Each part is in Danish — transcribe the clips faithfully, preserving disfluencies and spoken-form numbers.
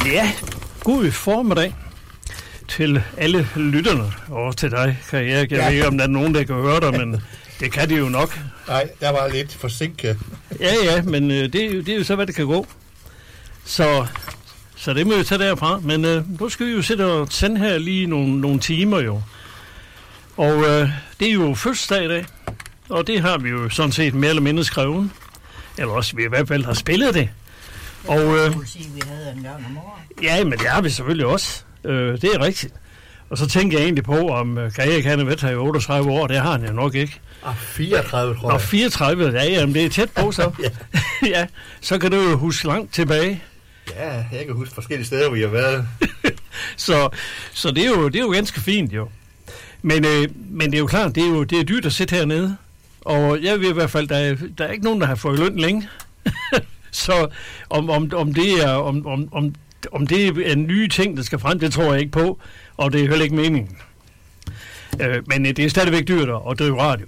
Ja, god formiddag til alle lytterne, og til dig, kan jeg ikke. Jeg ved ikke, om der er nogen, der kan høre dig, men det kan de jo nok. Nej, der var lidt forsinket. Ja, ja, men øh, det, er jo, det er jo så, hvad det kan gå. Så, så det må vi tage derfra. Men øh, nu skal vi jo sidde og sende her lige nogle, nogle timer jo. Og øh, det er jo fødselsdag i dag, og det har vi jo sådan set mere eller mindre skrevet. Eller også, vi i hvert fald har spillet det. Og, øh, du vil sige, vi havde en gang om året. Ja, men det har vi selvfølgelig også. Øh, det er rigtigt. Og så tænker jeg egentlig på, om uh, kan Erik han have været her i otteogtredive år? Det har han jo nok ikke. Ah, fireogtredive, tror jeg. Og fireogtredive, ja, jamen det er tæt på så. Ja. Ja, så kan du jo huske langt tilbage. Ja, jeg kan huske forskellige steder, hvor jeg har været. så så det, er jo, det er jo ganske fint jo. Men, øh, men det er jo klart, det er jo det er dyrt at sidde hernede. Og jeg ved i hvert fald, der er, der er ikke nogen, der har fået løn længe. Så om, om, om det er om, om, om, om det er en nye ting, der skal frem, det tror jeg ikke på, og det er heller ikke meningen. Øh, men det er stadigvæk dyrt at drive radio.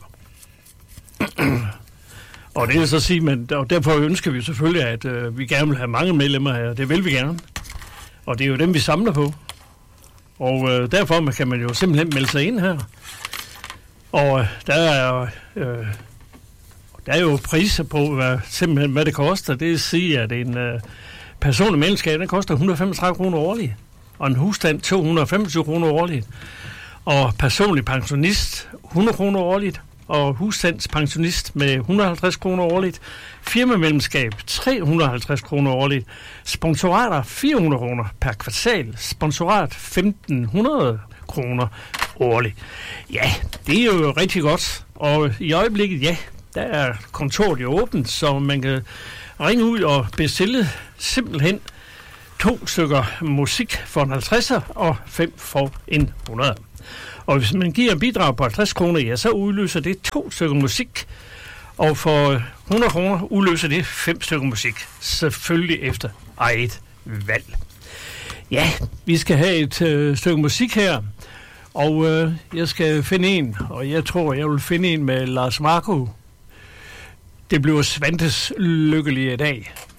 Og det er så at sige, men og derfor ønsker vi selvfølgelig, at øh, vi gerne vil have mange medlemmer her. Det vil vi gerne. Og det er jo dem, vi samler på. Og øh, derfor kan man jo simpelthen melde sig ind her. Og øh, der er øh, der er jo priser på, hvad, simpelthen hvad det koster. Det vil sige, at en øh, personlig medlemskab, den koster et hundrede og femogtredive kroner årligt. Og en husstand to hundrede og femogtyve kroner årligt. Og personlig pensionist hundrede kroner årligt. Og husstandspensionist med et hundrede og halvtreds kroner årligt. Firmamedlemskab tre hundrede og halvtreds kroner årligt. Sponsorater fire hundrede kroner per kvartal. Sponsorat femten hundrede kroner årligt. Ja, det er jo rigtig godt. Og i øjeblikket, ja, der er kontoret jo åbent, så man kan ringe ud og bestille simpelthen to stykker musik for en halvtredser og fem for en hundrede. Og hvis man giver en bidrag på halvtreds kroner, ja, så udløser det to stykker musik, og for hundrede kroner udløser det fem stykker musik. Selvfølgelig efter eget valg. Ja, vi skal have et øh, stykke musik her, og øh, jeg skal finde en, og jeg tror, jeg vil finde en med Lars Marco. Det bliver Svantes lykkelige dag.